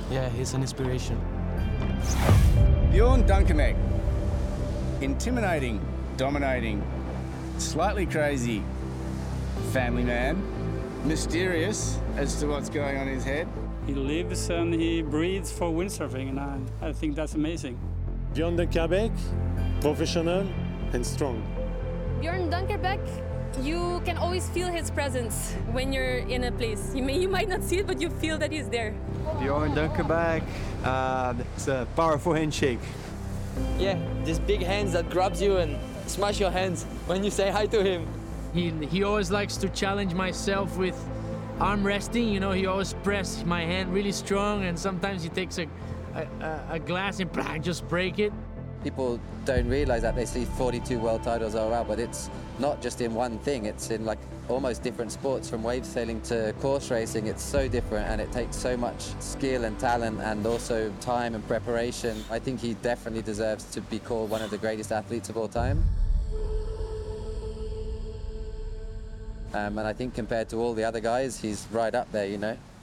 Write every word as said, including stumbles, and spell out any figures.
Yeah, he's an inspiration. Bjorn Dunkermek. Intimidating, dominating, slightly crazy, family man, mysterious as to what's going on in his head. He lives and he breathes for windsurfing, and I, I think that's amazing. Bjorn Dunkerbeck, professional and strong. Bjorn Dunkerbeck, you can always feel his presence when you're in a place. You, may, you might not see it, but you feel that he's there. Bjorn Dunkerbeck, uh, it's a powerful handshake. Yeah, these big hands that grabs you and smash your hands when you say hi to him. He, he always likes to challenge myself with arm resting. You know, he always press my hand really strong, and sometimes he takes a, a, a glass and blah, just break it. People don't realize that. They see forty-two world titles all around, but it's not just in one thing. It's in like almost different sports, from wave sailing to course racing. It's so different, and it takes so much skill and talent and also time and preparation. I think he definitely deserves to be called one of the greatest athletes of all time. Um, and I think compared to all the other guys, he's right up there, you know.